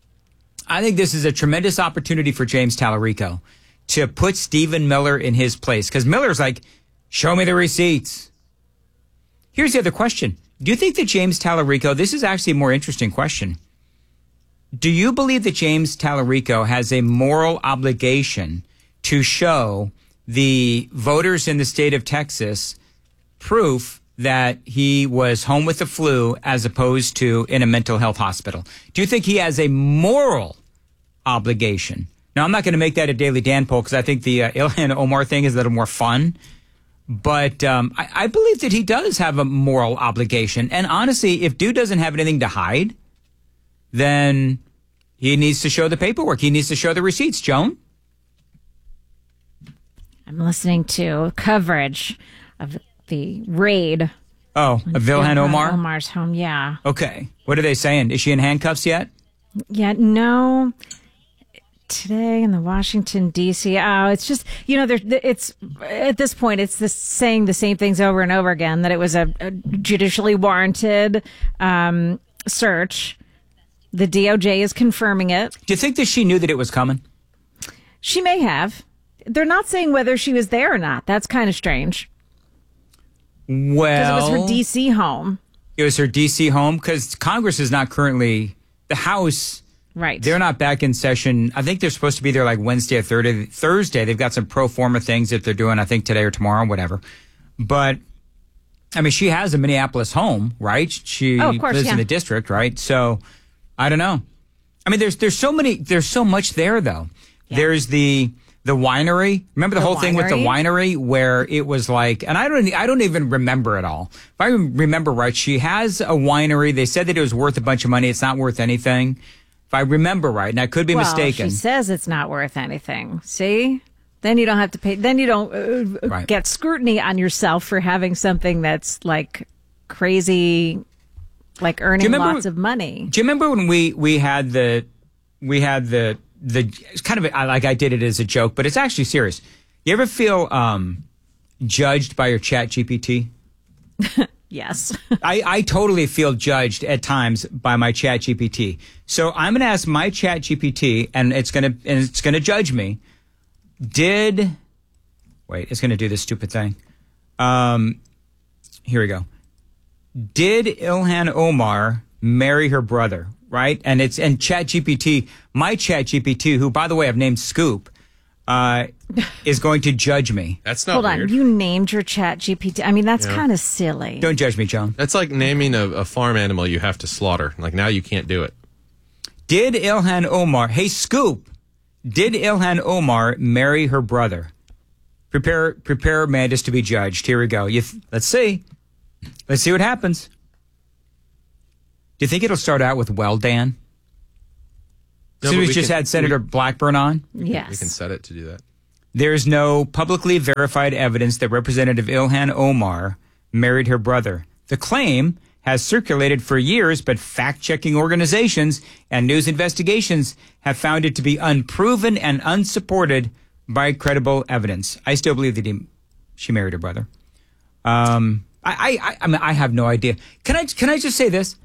Speaker 4: I think this is a tremendous opportunity for James Tallarico to put Stephen Miller in his place. Because Miller's like, show me the receipts. Here's the other question. Do you think that James Tallarico, this is actually a more interesting question. Do you believe that James Tallarico has a moral obligation to show the voters in the state of Texas proof that he was home with the flu as opposed to in a mental health hospital? Do you think he has a moral obligation? Now, I'm not going to make that a Daily Dan poll because I think the Ilhan Omar thing is a little more fun. But I believe that he does have a moral obligation. And honestly, if dude doesn't have anything to hide, then he needs to show the paperwork. He needs to show the receipts. Joan?
Speaker 1: I'm listening to coverage of the raid.
Speaker 4: Oh, of Ilhan Omar?
Speaker 1: Omar's home, yeah.
Speaker 4: Okay. What are they saying? Is she in handcuffs yet?
Speaker 1: Yeah, no. Today in the Washington, D.C. Oh, it's just, it's at this point, it's saying the same things over and over again, that it was a judicially warranted search. The DOJ is confirming it.
Speaker 4: Do you think that she knew that it was coming?
Speaker 1: She may have. They're not saying whether she was there or not. That's kind of strange.
Speaker 4: Well,
Speaker 1: because it was her D.C. home.
Speaker 4: It was her D.C. home because Congress is not currently, the House.
Speaker 1: Right.
Speaker 4: They're not back in session. I think they're supposed to be there like Wednesday or Thursday. They've got some pro forma things that they're doing, I think today or tomorrow, whatever. But, I mean, she has a Minneapolis home, right? She lives in the district, right? So, I don't know. I mean, there's so much there, though. Yeah. There's the winery. Remember the whole thing with the winery where it was like, and I don't even remember it all. If I remember right, she has a winery. They said that it was worth a bunch of money. It's not worth anything. If I remember right, and I could be mistaken.
Speaker 1: She says it's not worth anything. See? Then you don't have to pay. Then you don't get scrutiny on yourself for having something that's like crazy, like earning lots of money.
Speaker 4: Do you remember when we had the it's kind of like I did it as a joke, but it's actually serious. You ever feel judged by your Chat GPT?
Speaker 1: Yes.
Speaker 4: I totally feel judged at times by my Chat GPT. So I'm going to ask my Chat GPT, and it's going to judge me. It's going to do this stupid thing. Here we go. Did Ilhan Omar marry her brother? right? And ChatGPT, my ChatGPT, who, by the way, I've named Scoop, is going to judge me.
Speaker 20: That's not
Speaker 1: Hold
Speaker 20: weird.
Speaker 1: on, you named your chat GPT. I mean, that's
Speaker 20: Yeah.
Speaker 1: kind of silly.
Speaker 4: Don't judge me, Joan.
Speaker 20: That's like naming a farm animal you have to slaughter. Like now you can't do it.
Speaker 4: Did Ilhan Omar, hey Scoop, did Ilhan Omar marry her brother? Prepare Mandis to be judged. Here we go. Let's see. Let's see what happens. Do you think it'll start out with well, Dan?
Speaker 20: No,
Speaker 4: So
Speaker 20: but
Speaker 4: we
Speaker 20: we
Speaker 4: just
Speaker 20: can-
Speaker 4: had Senator Blackburn on?
Speaker 1: Yes.
Speaker 20: We can set it to do that.
Speaker 4: There's no publicly verified evidence that Representative Ilhan Omar married her brother. The claim has circulated for years, but fact-checking organizations and news investigations have found it to be unproven and unsupported by credible evidence. I still believe that she married her brother. I mean, I have no idea. Can I just say this?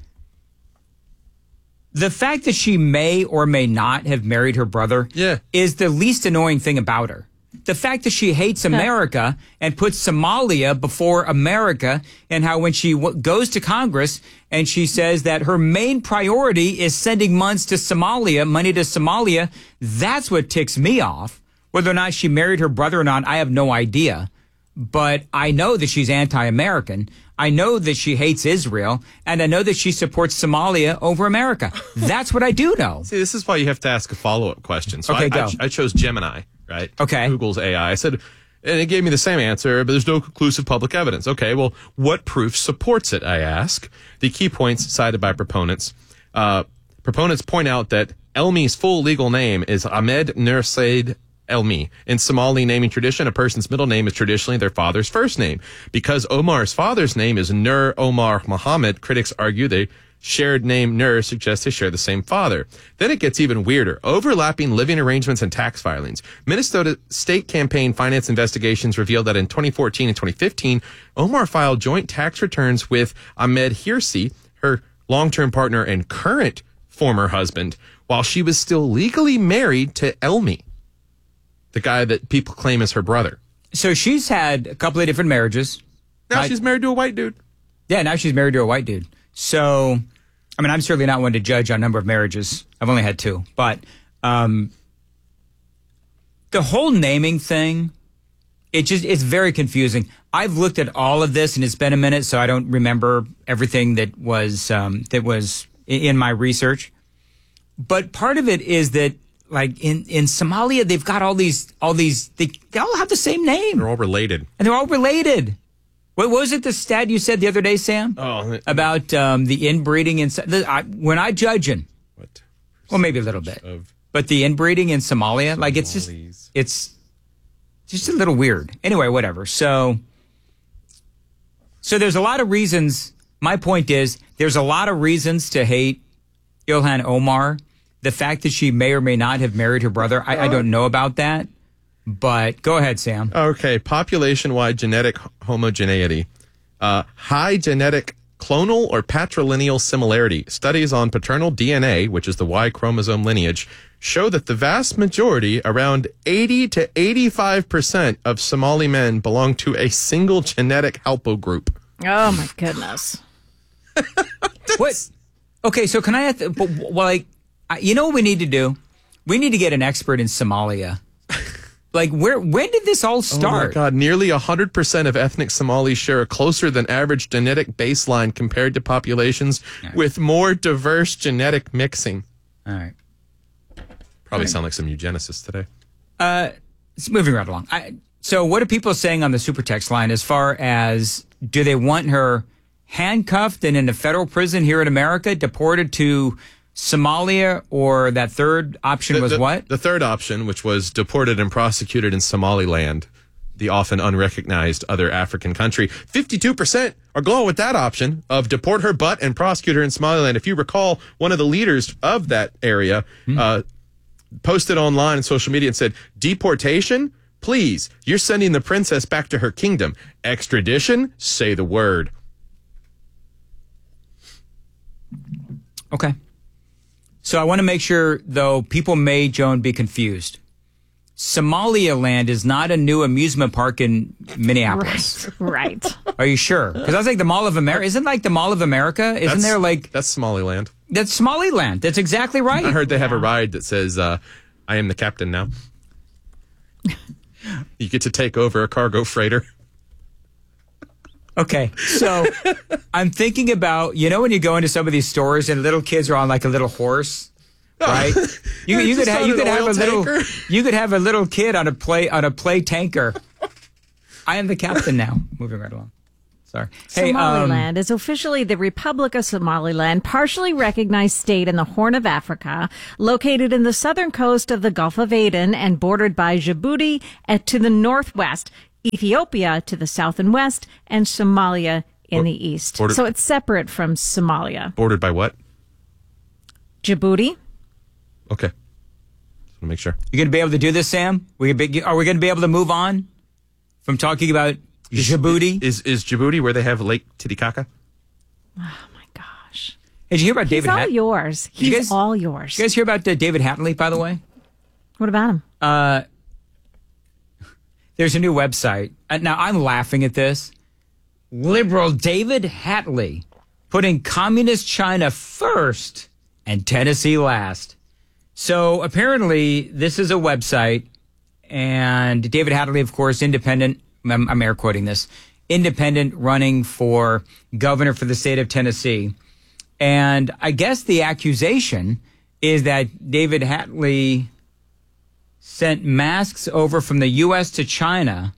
Speaker 4: The fact that she may or may not have married her brother is the least annoying thing about her. The fact that she hates America and puts Somalia before America, and how when she goes to Congress and she says that her main priority is sending money to Somalia, that's what ticks me off. Whether or not she married her brother or not, I have no idea. But I know that she's anti-American. I know that she hates Israel, and I know that she supports Somalia over America. That's what I do know.
Speaker 20: See, this is why you have to ask a follow-up question. So
Speaker 4: Okay, go.
Speaker 20: I chose Gemini, right?
Speaker 4: Okay.
Speaker 20: Google's AI. I said, and it gave me the same answer, but there's no conclusive public evidence. Okay, well, what proof supports it, I ask? The key points cited by proponents. Proponents point out that Elmi's full legal name is Ahmed Nur Said Elmi. In Somali naming tradition, a person's middle name is traditionally their father's first name. Because Omar's father's name is Nur Omar Muhammad, critics argue they shared name Nur suggests they share the same father. Then it gets even weirder. Overlapping living arrangements and tax filings. Minnesota state campaign finance investigations revealed that in 2014 and 2015, Omar filed joint tax returns with Ahmed Hirsi, her long-term partner and current former husband, while she was still legally married to Elmi, the guy that people claim is her brother.
Speaker 4: So she's had a couple of different marriages.
Speaker 20: Now she's married to a white dude.
Speaker 4: Yeah, now she's married to a white dude. So, I mean, I'm certainly not one to judge on number of marriages. I've only had 2. But the whole naming thing, it's very confusing. I've looked at all of this, and it's been a minute, so I don't remember everything that was in my research. But part of it is that, like in Somalia, they've got all these, they all have the same name.
Speaker 20: They're all related.
Speaker 4: And they're all related. What was it, the stat you said the other day, Sam?
Speaker 20: Oh.
Speaker 4: About the inbreeding in, when I judging. What? Well, maybe a little bit. But the inbreeding in Somalia, like it's just a little weird. Anyway, whatever. So there's a lot of reasons. My point is, there's a lot of reasons to hate Ilhan Omar. The fact that she may or may not have married her brother, I don't know about that. But go ahead, Sam.
Speaker 20: Okay, population-wide genetic homogeneity. High genetic clonal or patrilineal similarity. Studies on paternal DNA, which is the Y chromosome lineage, show that the vast majority, around 80 to 85% of Somali men belong to a single genetic haplogroup.
Speaker 1: Oh, my goodness.
Speaker 4: What? Okay, so can I you know what we need to do? We need to get an expert in Somalia. Like, when did this all start?
Speaker 20: Oh my God, nearly 100% of ethnic Somalis share a closer than average genetic baseline compared to populations with more diverse genetic mixing.
Speaker 4: All right.
Speaker 20: Probably sound like some eugenicists today.
Speaker 4: It's moving right along. So what are people saying on the super text line as far as, do they want her handcuffed and in a federal prison here in America, deported to Somalia, or that third option was what?
Speaker 20: The third option, which was deported and prosecuted in Somaliland, the often unrecognized other African country. 52% are going with that option of deport her butt and prosecute her in Somaliland. If you recall, one of the leaders of that area posted online on social media and said, deportation? Please, you're sending the princess back to her kingdom. Extradition? Say the word.
Speaker 4: Okay. So I want to make sure, though, people may, Joan, be confused. Somaliland is not a new amusement park in Minneapolis.
Speaker 1: Right.
Speaker 4: Are you sure? Because I was like, the Mall of America. Isn't like the Mall of America? Isn't there like...
Speaker 20: That's Somaliland.
Speaker 4: That's Somaliland. That's exactly right.
Speaker 20: I heard they have a ride that says, I am the captain now. You get to take over a cargo freighter.
Speaker 4: Okay, so I'm thinking about, when you go into some of these stores and little kids are on like a little horse, right? You could have a little kid on a play tanker. I am the captain now. Moving right along. Sorry. Hey,
Speaker 1: Somaliland is officially the Republic of Somaliland, partially recognized state in the Horn of Africa, located in the southern coast of the Gulf of Aden and bordered by Djibouti to the northwest, Ethiopia to the south and west, and Somalia in the east. So it's separate from Somalia.
Speaker 20: Bordered by what?
Speaker 1: Djibouti.
Speaker 20: Okay. Just want to make sure.
Speaker 4: You going to be able to do this, Sam? Are we going to be able to move on from talking about Djibouti?
Speaker 20: Is Djibouti where they have Lake Titicaca?
Speaker 1: Oh, my gosh.
Speaker 4: Hey, did you hear about David Hatley?
Speaker 1: He's all yours. He's all yours.
Speaker 4: Did you guys hear about David Hatley, by the way?
Speaker 1: What about him?
Speaker 4: There's a new website. Now, I'm laughing at this. Liberal David Hatley putting communist China first and Tennessee last. So apparently this is a website, and David Hatley, of course, independent, I'm air quoting this, independent, running for governor for the state of Tennessee. And I guess the accusation is that David Hatley sent masks over from the U.S. to China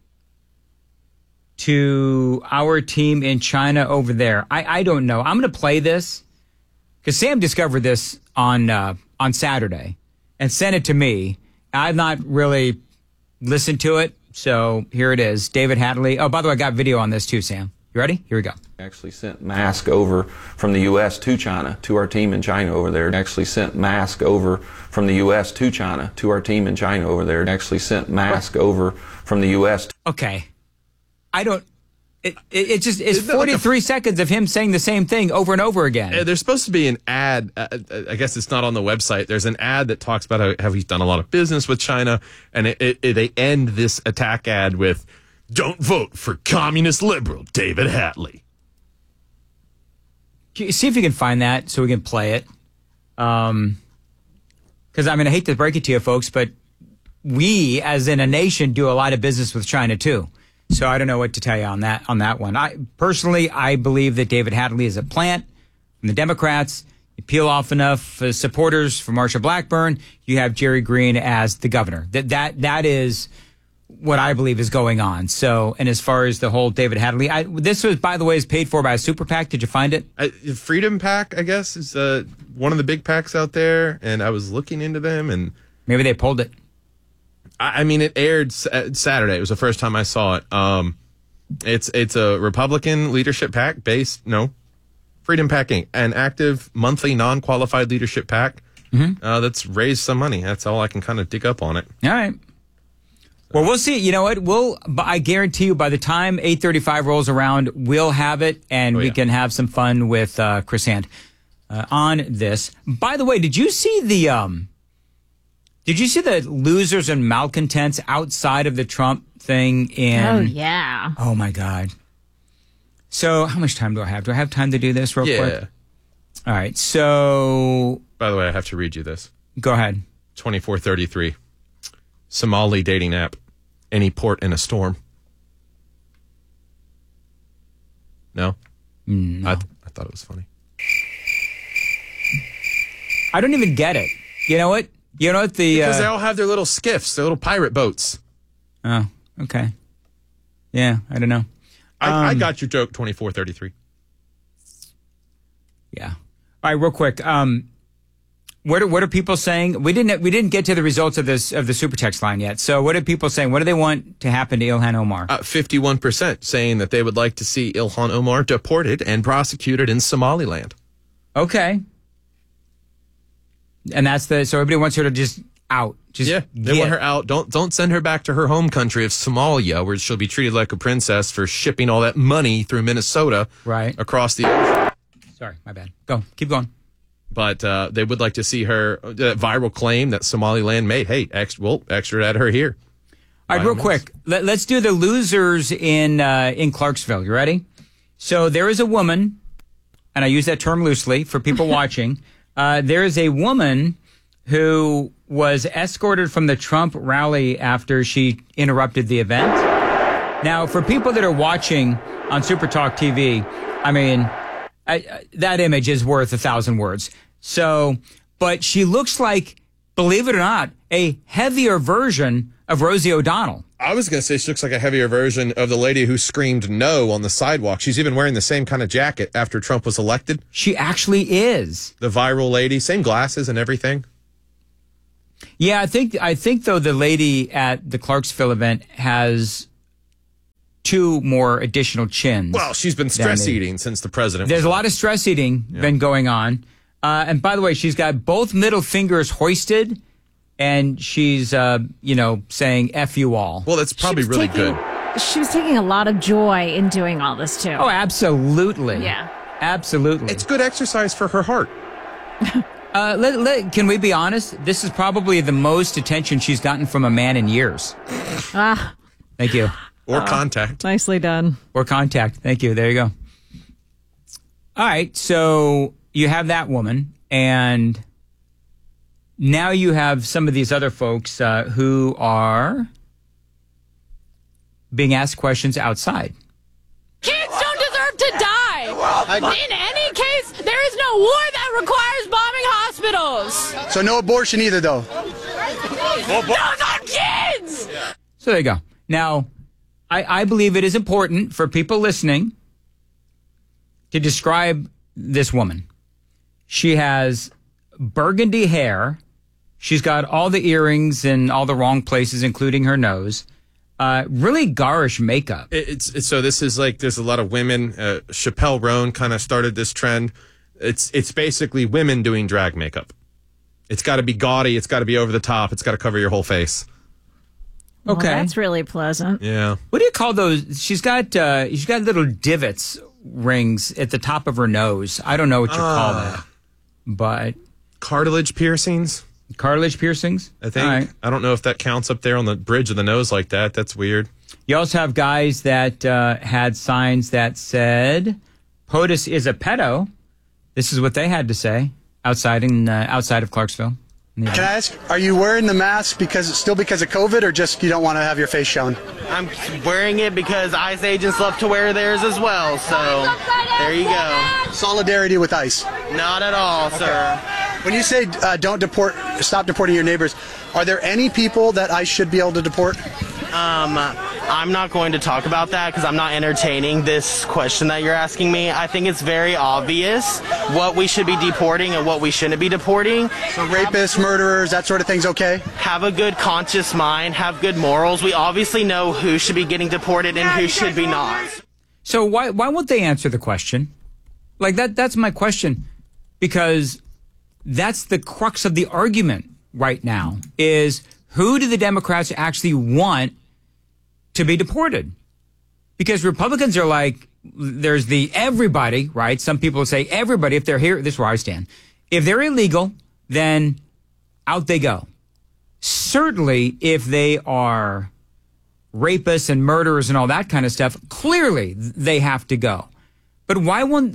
Speaker 4: to our team in China over there. I don't know. I'm going to play this because Sam discovered this on Saturday and sent it to me. I've not really listened to it, so here it is. David Hatley. Oh, by the way, I got video on this too, Sam. You ready? Here we go.
Speaker 21: Actually sent mask over from the U.S. to China, to our team in China over there. Actually sent mask over from the U.S. to China, to our team in China over there. Actually sent mask over from the U.S.
Speaker 4: Okay. I don't... It's 43 seconds of him saying the same thing over and over again.
Speaker 20: There's supposed to be an ad. I guess it's not on the website. There's an ad that talks about how he's done a lot of business with China, and they end this attack ad with, "Don't vote for communist liberal David Hatley."
Speaker 4: See if you can find that so we can play it. Because I hate to break it to you folks, but we, as in a nation, do a lot of business with China too. So I don't know what to tell you on that one. I believe that David Hatley is a plant from the Democrats. You peel off enough supporters for Marsha Blackburn, you have Jerry Green as the governor. That is what I believe is going on. So, and as far as the whole David Hatley, this was, by the way, is paid for by a super PAC. Did you find it?
Speaker 20: Freedom PAC, I guess, is one of the big PACs out there, and I was looking into them, and
Speaker 4: maybe they pulled it.
Speaker 20: It aired Saturday. It was the first time I saw it. It's a Republican leadership PAC Freedom PAC Inc., an active monthly non-qualified leadership PAC that's raised some money. That's all I can kind of dig up on it.
Speaker 4: All right. Well, we'll see. You know what? I guarantee you by the time 8:35 rolls around, we'll have it, and we can have some fun with Chris Hand on this. By the way, did you see the losers and malcontents outside of the Trump thing
Speaker 1: Oh, yeah.
Speaker 4: Oh, my God. So how much time do I have? Do I have time to do this real quick? All right. So...
Speaker 20: By the way, I have to read you this.
Speaker 4: Go ahead.
Speaker 20: 2433. Somali dating app. Any port in a storm. No?
Speaker 4: No.
Speaker 20: I thought it was funny.
Speaker 4: I don't even get it. You know what? Because
Speaker 20: they all have their little skiffs, their little pirate boats.
Speaker 4: Oh, okay. Yeah, I don't know.
Speaker 20: I got your joke, 2433.
Speaker 4: Yeah. All right, real quick. What are people saying? We didn't get to the results of the super text line yet. So what are people saying? What do they want to happen to Ilhan Omar?
Speaker 20: 51% saying that they would like to see Ilhan Omar deported and prosecuted in Somaliland.
Speaker 4: Okay. And so everybody wants her to just out.
Speaker 20: They want her out. Don't send her back to her home country of Somalia, where she'll be treated like a princess for shipping all that money through Minnesota across the ocean.
Speaker 4: Sorry, my bad. Keep going.
Speaker 20: But they would like to see her viral claim that Somaliland made. Hey, we'll extradite her here.
Speaker 4: All right, real quick. Let's do the losers in Clarksville. You ready? So there is a woman, and I use that term loosely for people watching, There is a woman who was escorted from the Trump rally after she interrupted the event. Now, for people that are watching on Super Talk TV, I mean, that image is worth 1,000 words. So, but she looks like, believe it or not, a heavier version of Rosie O'Donnell.
Speaker 20: I was going to say she looks like a heavier version of the lady who screamed no on the sidewalk. She's even wearing the same kind of jacket after Trump was elected.
Speaker 4: She actually is.
Speaker 20: The viral lady, same glasses and everything.
Speaker 4: Yeah, I think though the lady at the Clarksville event has 2 more additional chins.
Speaker 20: Well, she's been stress eating since the president.
Speaker 4: There's a lot of stress eating been going on. And by the way, she's got both middle fingers hoisted, and she's, saying F you all.
Speaker 20: Well, that's probably really good.
Speaker 1: She was taking a lot of joy in doing all this, too.
Speaker 4: Oh, absolutely.
Speaker 1: Yeah.
Speaker 4: Absolutely.
Speaker 20: It's good exercise for her heart.
Speaker 4: Can we be honest? This is probably the most attention she's gotten from a man in years. Thank you.
Speaker 20: Or contact.
Speaker 1: Nicely done.
Speaker 4: Or contact. Thank you. There you go. All right. So you have that woman, and now you have some of these other folks who are being asked questions outside.
Speaker 2: Kids don't deserve to die. In any case, there is no war that requires bombing hospitals.
Speaker 22: So no abortion either, though.
Speaker 2: Those are kids!
Speaker 4: So there you go. Now, I believe it is important for people listening to describe this woman. She has burgundy hair. She's got all the earrings in all the wrong places, including her nose. Really garish makeup.
Speaker 20: It's so this is like there's a lot of women. Chappelle Roan kind of started this trend. It's basically women doing drag makeup. It's got to be gaudy. It's got to be over the top. It's got to cover your whole face.
Speaker 1: Okay,
Speaker 4: Well,
Speaker 1: that's really pleasant.
Speaker 20: Yeah.
Speaker 4: What do you call those? She's got little divots rings at the top of her nose. I don't know what you call that, but
Speaker 20: cartilage piercings.
Speaker 4: Cartilage piercings.
Speaker 20: I think.
Speaker 4: All right.
Speaker 20: I don't know if that counts up there on the bridge of the nose like that. That's weird.
Speaker 4: You also have guys that had signs that said "POTUS is a pedo." This is what they had to say outside of Clarksville.
Speaker 22: Can I ask, are you wearing the mask because of COVID, or just you don't want to have your face shown?
Speaker 23: I'm wearing it because ICE agents love to wear theirs as well, so there you go.
Speaker 22: Solidarity with ICE?
Speaker 23: Not at all, sir.
Speaker 22: When you say stop deporting your neighbors, are there any people that ICE should be able to deport?
Speaker 23: I'm not going to talk about that because I'm not entertaining this question that you're asking me. I think it's very obvious what we should be deporting and what we shouldn't be deporting.
Speaker 22: So rapists, murderers, that sort of thing's okay?
Speaker 23: Have a good conscious mind, have good morals. We obviously know who should be getting deported and who should be not.
Speaker 4: So why won't they answer the question? Like that's my question, because that's the crux of the argument right now is who do the Democrats actually want to be deported? Because Republicans are like, there's the everybody, right? Some people say everybody, if they're here, this is where I stand. If they're illegal, then out they go. Certainly, if they are rapists and murderers and all that kind of stuff, clearly they have to go. But why won't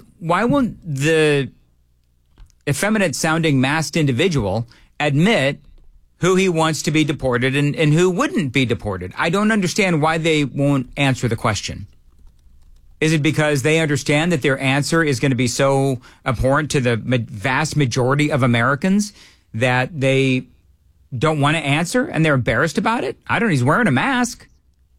Speaker 4: the effeminate sounding masked individual admit who he wants to be deported and who wouldn't be deported? I don't understand why they won't answer the question. Is it because they understand that their answer is going to be so abhorrent to the vast majority of Americans that they don't want to answer and they're embarrassed about it? I don't know. He's wearing a mask,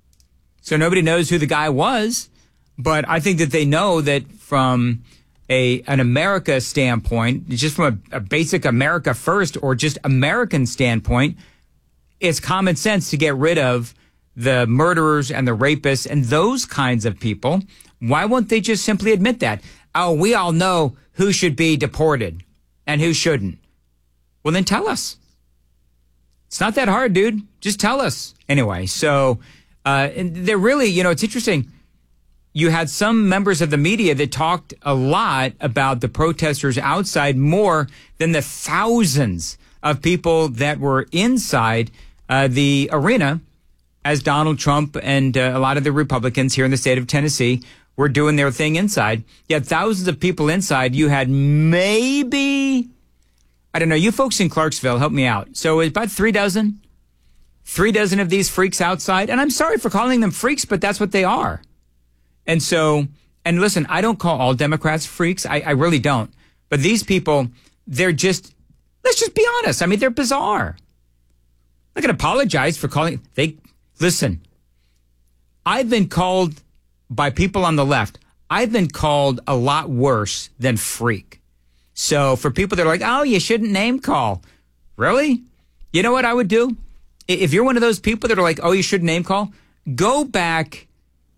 Speaker 4: so nobody knows who the guy was. But I think that they know that from an America standpoint, just from a basic America first or just American standpoint, it's common sense to get rid of the murderers and the rapists and those kinds of people. Why won't they just simply admit that? Oh, we all know who should be deported and who shouldn't. Well, then tell us. It's not that hard, dude. Just tell us. Anyway, so they're really, it's interesting. You had some members of the media that talked a lot about the protesters outside more than the thousands of people that were inside the arena as Donald Trump and a lot of the Republicans here in the state of Tennessee were doing their thing inside. You had thousands of people inside. You had maybe I don't know, you folks in Clarksville, help me out. So about 3 dozen of these freaks outside. And I'm sorry for calling them freaks, but that's what they are. And so, and listen, I don't call all Democrats freaks. I really don't. But these people, they're just, let's just be honest. I mean, they're bizarre. I'm not going to apologize for calling. Listen, I've been called by people on the left. I've been called a lot worse than freak. So for people that are like, oh, you shouldn't name call. Really? You know what I would do? If you're one of those people that are like, oh, you should name call, go back